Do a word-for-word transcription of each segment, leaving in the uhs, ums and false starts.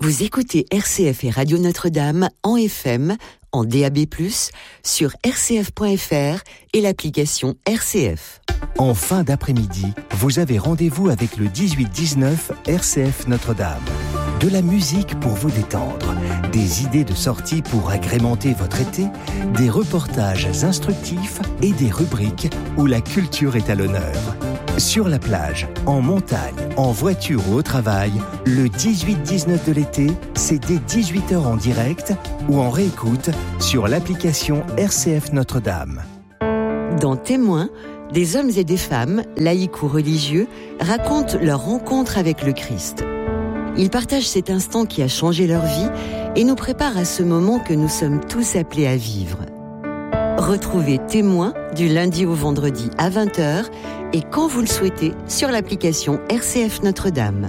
Vous écoutez R C F et Radio Notre-Dame en F M, en D A B plus, sur r c f point f r et l'application R C F. En fin d'après-midi, vous avez rendez-vous avec le dix-huit dix-neuf R C F Notre-Dame. De la musique pour vous détendre, des idées de sortie pour agrémenter votre été, des reportages instructifs et des rubriques où la culture est à l'honneur. Sur la plage, en montagne, en voiture ou au travail, le dix-huit dix-neuf de l'été, c'est dès dix-huit heures en direct ou en réécoute sur l'application R C F Notre-Dame. Dans Témoins, des hommes et des femmes, laïcs ou religieux, racontent leur rencontre avec le Christ. Ils partagent cet instant qui a changé leur vie et nous préparent à ce moment que nous sommes tous appelés à vivre. Retrouvez Témoins du lundi au vendredi à vingt heures et quand vous le souhaitez sur l'application R C F Notre-Dame.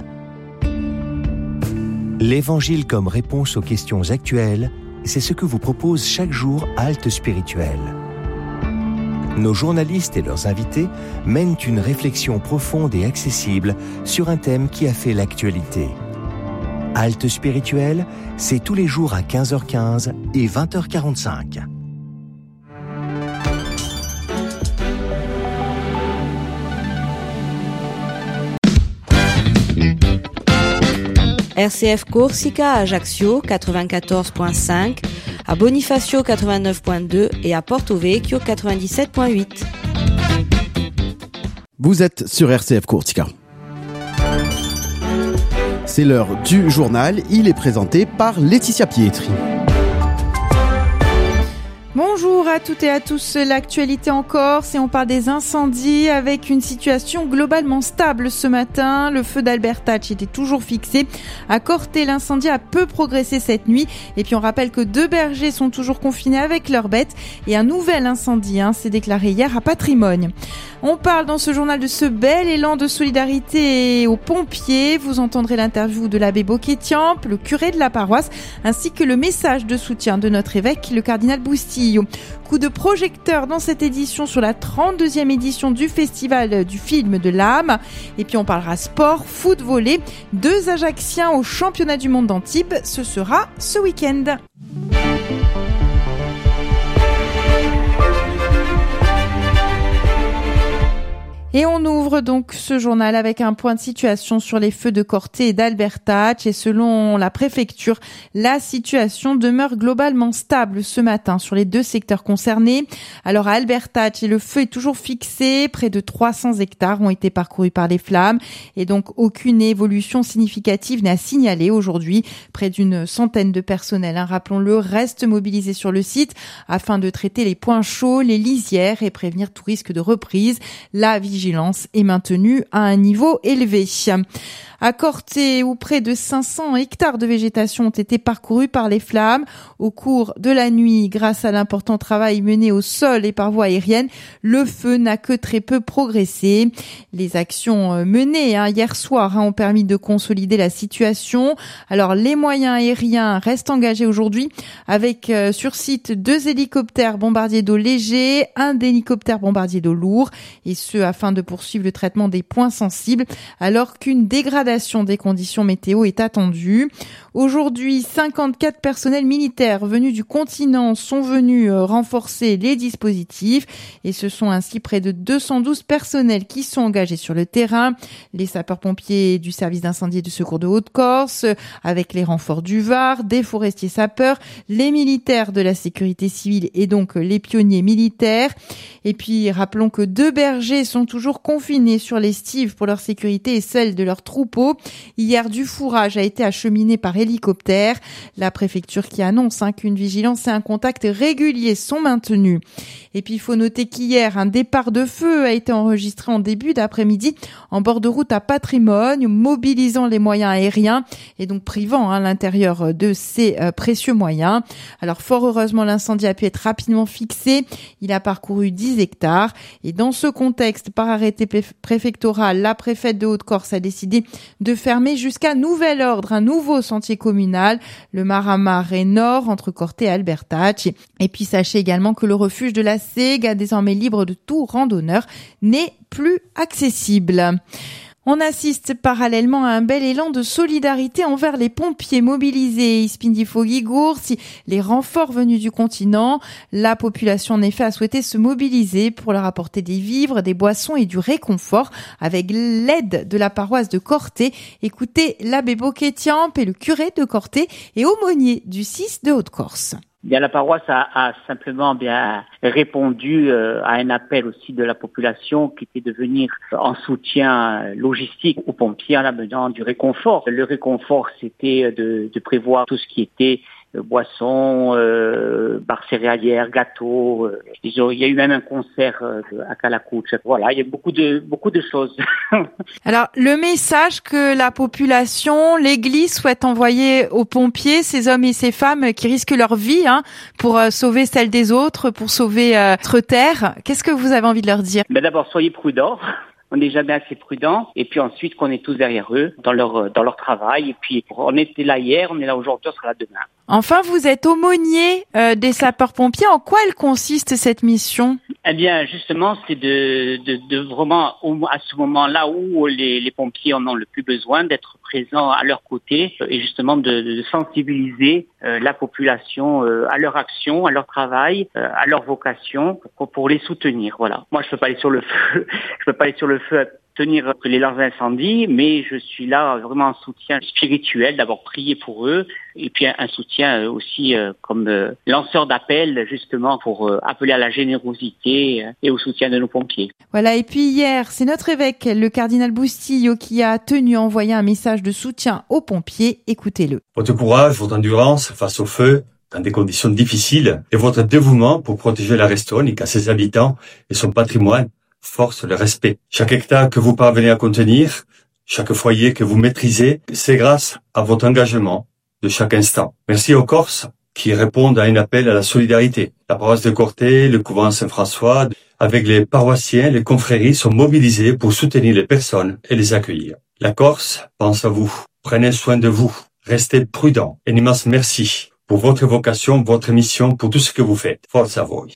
L'Évangile comme réponse aux questions actuelles, c'est ce que vous propose chaque jour Halte Spirituelle. Nos journalistes et leurs invités mènent une réflexion profonde et accessible sur un thème qui a fait l'actualité. Halte Spirituelle, c'est tous les jours à quinze heures quinze et vingt heures quarante-cinq. R C F Corsica à Ajaccio quatre-vingt-quatorze virgule cinq, à Bonifacio quatre-vingt-neuf virgule deux et à Porto Vecchio quatre-vingt-dix-sept virgule huit. Vous êtes sur R C F Corsica. C'est l'heure du journal, il est présenté par Laetitia Pietri. Bonjour à toutes et à tous, l'actualité en Corse et on parle des incendies avec une situation globalement stable ce matin. Le feu d'Albertacci était toujours fixé. À Corte, l'incendie a peu progressé cette nuit et puis on rappelle que deux bergers sont toujours confinés avec leurs bêtes et un nouvel incendie hein, s'est déclaré hier à Patrimoine. On parle dans ce journal de ce bel élan de solidarité aux pompiers. Vous entendrez l'interview de l'abbé Boquetiamp, le curé de la paroisse, ainsi que le message de soutien de notre évêque, le cardinal Bustillo. Coup de projecteur dans cette édition sur la trente-deuxième édition du Festival du film de l'âme. Et puis on parlera sport, foot, volley. Deux Ajacciens au championnat du monde d'Antibes. Ce sera ce week-end. Et on ouvre donc ce journal avec un point de situation sur les feux de Corte et d'Albertacci. Et selon la préfecture, la situation demeure globalement stable ce matin sur les deux secteurs concernés. Alors à Albertacci, le feu est toujours fixé. Près de trois cents hectares ont été parcourus par les flammes. Et donc aucune évolution significative n'est à signaler aujourd'hui. Près d'une centaine de personnels, hein, rappelons-le, restent mobilisés sur le site afin de traiter les points chauds, les lisières et prévenir tout risque de reprise. La vigilance est maintenue à un niveau élevé. À Corte, où près de cinq cents hectares de végétation ont été parcourus par les flammes au cours de la nuit, grâce à l'important travail mené au sol et par voie aérienne, le feu n'a que très peu progressé. Les actions menées hein, hier soir hein, ont permis de consolider la situation. Alors les moyens aériens restent engagés aujourd'hui avec euh, sur site deux hélicoptères bombardiers d'eau légers, un hélicoptère bombardier d'eau lourd, et ce afin de poursuivre le traitement des points sensibles, alors qu'une dégradation des conditions météo est attendue. Aujourd'hui, cinquante-quatre personnels militaires venus du continent sont venus renforcer les dispositifs et ce sont ainsi près de deux cent douze personnels qui sont engagés sur le terrain. Les sapeurs-pompiers du service d'incendie et de secours de Haute-Corse, avec les renforts du Var, des forestiers sapeurs, les militaires de la sécurité civile et donc les pionniers militaires. Et puis, rappelons que deux bergers sont toujours confinés sur l'estive pour leur sécurité et celle de leurs troupeaux. Hier, du fourrage a été acheminé par hélicoptère. La préfecture qui annonce hein, qu'une vigilance et un contact régulier sont maintenus. Et puis, il faut noter qu'hier, un départ de feu a été enregistré en début d'après-midi en bord de route à Patrimoine, mobilisant les moyens aériens et donc privant hein, l'intérieur de ces euh, précieux moyens. Alors, fort heureusement, l'incendie a pu être rapidement fixé. Il a parcouru dix hectares. Et dans ce contexte, par arrêté préfectoral, la préfète de Haute-Corse a décidé de fermer jusqu'à nouvel ordre un nouveau sentier communal, le Maramare Nord, entre Corte et Albertacci. Et puis sachez également que le refuge de la Sega, désormais libre de tout randonneur, n'est plus accessible. On assiste parallèlement à un bel élan de solidarité envers les pompiers mobilisés. Ispindifo-Gigour, si les renforts venus du continent, la population en effet a souhaité se mobiliser pour leur apporter des vivres, des boissons et du réconfort avec l'aide de la paroisse de Corté. Écoutez l'abbé Boquetiamp et le curé de Corté et aumônier du six de Haute-Corse. Bien, la paroisse a, a simplement bien répondu euh, à un appel aussi de la population qui était de venir en soutien logistique aux pompiers en amenant du réconfort. Le réconfort, c'était de, de prévoir tout ce qui était euh, boissons, euh, barres céréalières, gâteaux. Euh, il y a eu même un concert euh, à Calacouche. Voilà, il y a beaucoup de beaucoup de choses. Alors, le message que la population, l'Église souhaite envoyer aux pompiers, ces hommes et ces femmes qui risquent leur vie hein, pour euh, sauver celle des autres, pour sauver euh, notre terre, qu'est-ce que vous avez envie de leur dire ? Ben d'abord, soyez prudents. On n'est jamais assez prudents. Et puis ensuite, qu'on est tous derrière eux, dans leur dans leur travail. Et puis, on était là hier, on est là aujourd'hui, on sera là demain. Enfin, vous êtes aumônier euh, des sapeurs-pompiers. En quoi elle consiste, cette mission ? Eh bien, justement, c'est de, de, de vraiment, à ce moment-là où les, les pompiers en ont le plus besoin, d'être présents à leur côté et justement de, de sensibiliser euh, la population euh, à leur action, à leur travail, euh, à leur vocation, pour, pour les soutenir. Voilà. Moi, je peux pas aller sur le feu. Je peux pas aller sur le feu à tenir les leurs incendies, mais je suis là vraiment en soutien spirituel, d'abord prier pour eux, et puis un soutien aussi euh, comme euh, lanceur d'appel justement pour euh, appeler à la générosité euh, et au soutien de nos pompiers. Voilà, et puis hier, c'est notre évêque, le cardinal Bustillo, qui a tenu à envoyer un message de soutien aux pompiers. Écoutez-le. Votre courage, votre endurance face au feu, dans des conditions difficiles, et votre dévouement pour protéger la Restonique à ses habitants et son patrimoine force le respect. Chaque hectare que vous parvenez à contenir, chaque foyer que vous maîtrisez, c'est grâce à votre engagement de chaque instant. Merci aux Corses qui répondent à un appel à la solidarité. La paroisse de Corté, le couvent Saint-François, avec les paroissiens, les confréries sont mobilisés pour soutenir les personnes et les accueillir. La Corse pense à vous. Prenez soin de vous. Restez prudents. Un immense merci pour votre vocation, votre mission, pour tout ce que vous faites. Force à vous.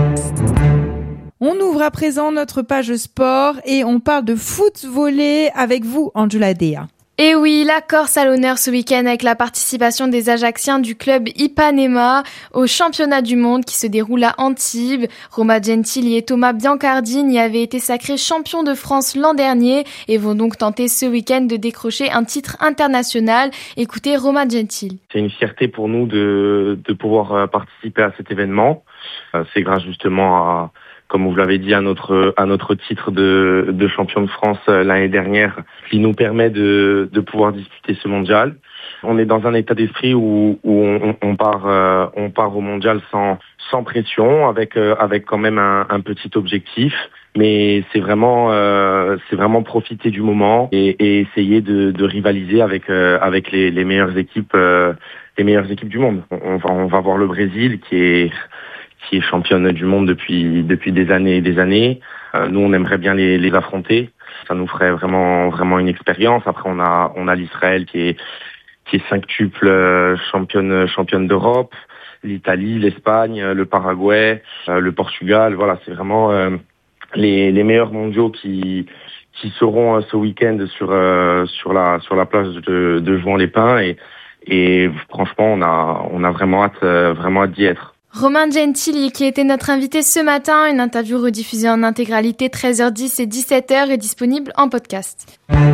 On ouvre à présent notre page sport et on parle de foot volley avec vous, Angela Dea. Et oui, la Corse à l'honneur ce week-end avec la participation des Ajacciens du club Ipanema au championnat du monde qui se déroule à Antibes. Roma Gentili et Thomas Biancardini avaient été sacrés champions de France l'an dernier et vont donc tenter ce week-end de décrocher un titre international. Écoutez Roma Gentili. C'est une fierté pour nous de, de pouvoir participer à cet événement. C'est grâce justement à, comme vous l'avez dit, à notre à notre titre de, de champion de France l'année dernière, qui nous permet de, de pouvoir disputer ce mondial. On est dans un état d'esprit où, où on, on part euh, on part au mondial sans sans pression, avec euh, avec quand même un, un petit objectif. Mais c'est vraiment euh, c'est vraiment profiter du moment et, et essayer de, de rivaliser avec euh, avec les, les meilleures équipes euh, les meilleures équipes du monde. On va on va voir le Brésil qui est qui est championne du monde depuis depuis des années et des années. Euh, nous, on aimerait bien les, les affronter. Ça nous ferait vraiment vraiment une expérience. Après, on a on a l'Israël qui est qui est cinqutuple championne championne d'Europe, l'Italie, l'Espagne, le Paraguay, euh, le Portugal. Voilà, c'est vraiment euh, les les meilleurs mondiaux qui qui seront euh, ce week-end sur euh, sur la sur la plage de de Jouan-les-Pins et et franchement, on a on a vraiment hâte euh, vraiment hâte d'y être. Romain Gentili, qui était notre invité ce matin, une interview rediffusée en intégralité treize heures dix et dix-sept heures est disponible en podcast.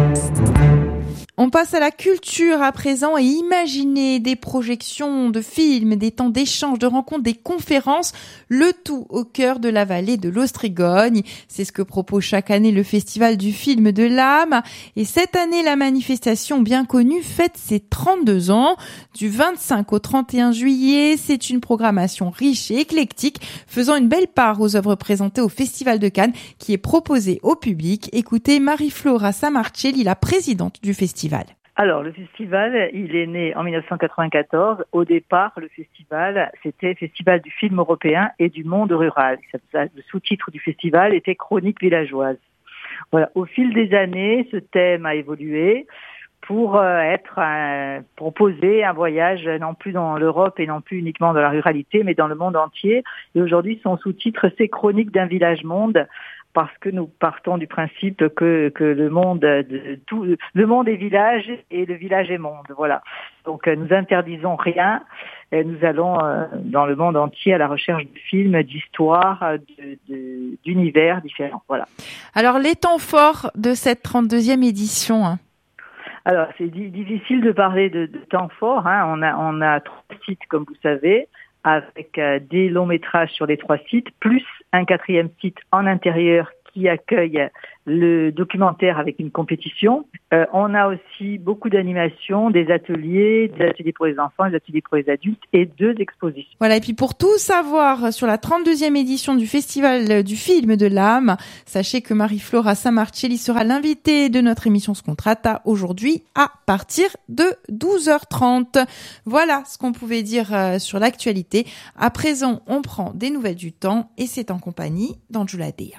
On passe à la culture à présent et imaginer des projections de films, des temps d'échange, de rencontres, des conférences, le tout au cœur de la vallée de l'Austrigogne. C'est ce que propose chaque année le Festival du film de l'âme. Et cette année, la manifestation bien connue fête ses trente-deux ans. Du vingt-cinq au trente et un juillet, c'est une programmation riche et éclectique, faisant une belle part aux œuvres présentées au Festival de Cannes, qui est proposée au public. Écoutez Marie-Flora Samarcelli, la présidente du festival. Alors, le festival, il est né en dix-neuf cent quatre-vingt-quatorze. Au départ, le festival, c'était Festival du film européen et du monde rural. Le sous-titre du festival était Chroniques villageoises. Voilà. Au fil des années, ce thème a évolué pour être un, proposer un voyage non plus dans l'Europe et non plus uniquement dans la ruralité, mais dans le monde entier. Et aujourd'hui, son sous-titre, c'est Chroniques d'un village monde, parce que nous partons du principe que, que le monde, de, tout, le monde est village et le village est monde. Voilà. Donc nous interdisons rien. Et nous allons euh, dans le monde entier à la recherche de films, d'histoires, de, de, d'univers différents. Voilà. Alors les temps forts de cette trente-deuxième édition. Hein. Alors c'est di- difficile de parler de, de temps forts. Hein. On a on a trois sites comme vous savez, avec euh, des longs métrages sur les trois sites, plus un quatrième site en intérieur qui accueille le documentaire avec une compétition. Euh, on a aussi beaucoup d'animations, des ateliers, des ateliers pour les enfants, des ateliers pour les adultes et deux expositions. Voilà, et puis pour tout savoir sur la trente-deuxième édition du Festival du film de l'âme, sachez que Marie-Flora Samarcelli sera l'invitée de notre émission Scontrata aujourd'hui à partir de douze heures trente. Voilà ce qu'on pouvait dire sur l'actualité. À présent, on prend des nouvelles du temps et c'est en compagnie d'Angela Dea.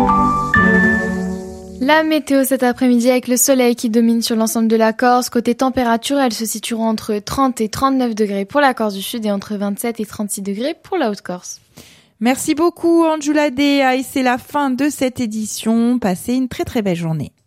La météo cet après-midi avec le soleil qui domine sur l'ensemble de la Corse. Côté température, elles se situeront entre trente et trente-neuf degrés pour la Corse du Sud et entre vingt-sept et trente-six degrés pour la Haute-Corse. Merci beaucoup Angela Dea et c'est la fin de cette édition. Passez une très très belle journée.